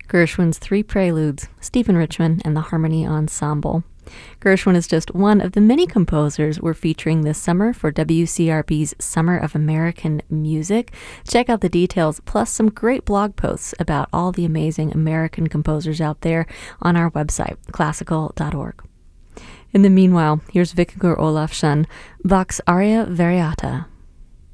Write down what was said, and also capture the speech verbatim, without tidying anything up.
Gershwin's Three Preludes, Stephen Richman, and the Harmony Ensemble. Gershwin is just one of the many composers we're featuring this summer for W C R B's Summer of American Music. Check out the details, plus some great blog posts about all the amazing American composers out there on our website, classical dot org. In the meanwhile, here's Vikingur Olafsson, Bach's Aria Variata.